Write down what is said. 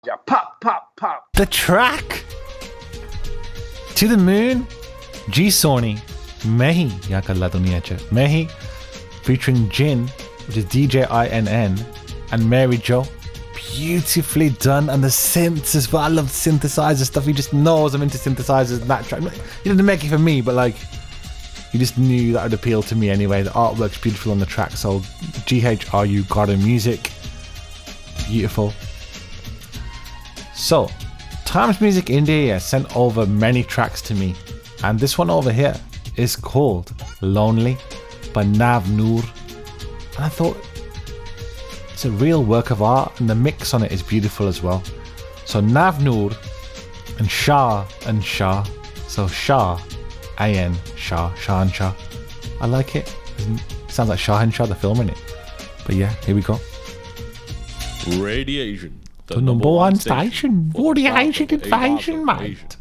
Yeah, pop, pop, pop. The track To the Moon, G Sony, Mehi, Ya Kalla Duniya Cha, Mehi, featuring Jin, which is DJINN, and Mary Jo. Beautifully done, and the synths as well. I love synthesizer stuff. He just knows I'm into synthesizers and that track. He didn't make it for me, but like, you just knew that would appeal to me anyway. The artwork's beautiful on the track, so GHRU Garden Music, beautiful. So, Times Music India sent over many tracks to me, and this one over here is called Lonely by Nav Noor, and I thought it's a real work of art, and the mix on it is beautiful as well. So Nav Noor and Shah, so Shah, A-N, Shah, Shah. I like it. Sounds like Shah, the film in it. But yeah, here we go. Radiation. The number one station for the Asian invasion, mate.